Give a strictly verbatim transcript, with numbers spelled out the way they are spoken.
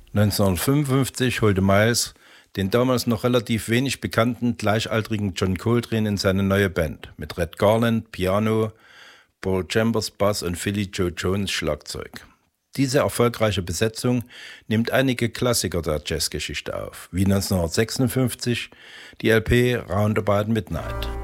neunzehnhundertfünfundfünfzig holte Miles den damals noch relativ wenig bekannten gleichaltrigen John Coltrane in seine neue Band mit Red Garland Piano, Paul Chambers Bass und Philly Joe Jones Schlagzeug. Diese erfolgreiche Besetzung nimmt einige Klassiker der Jazzgeschichte auf, wie neunzehnhundertsechsundfünfzig die L P Roundabout Midnight.